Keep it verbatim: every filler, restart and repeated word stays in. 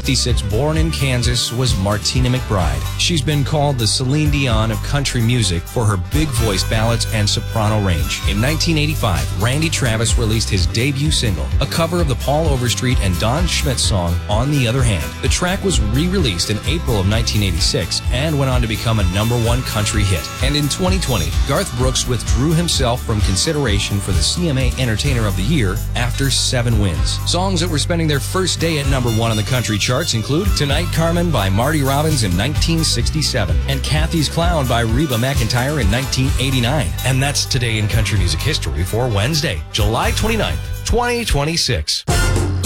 fifty-six, born in Kansas, was Martina McBride. She's been called the Celine Dion of country music for her big voice ballads and soprano range. In nineteen eighty-five, Randy Travis released his debut single, a cover of the Paul Overstreet and Don Schmidt song, On the Other Hand. The track was re-released in April of nineteen eighty-six and went on to become a number one country hit. And in twenty twenty, Garth Brooks withdrew himself from consideration for the C M A Entertainer of the Year after seven wins. Songs that were spending their first day at number one on the country charts include Tonight Carmen by Marty Robbins in nineteen sixty-seven and Kathy's Clown by Reba McEntire in nineteen eighty-nine. And that's today in country music history for Wednesday, July twenty-ninth, twenty twenty-six.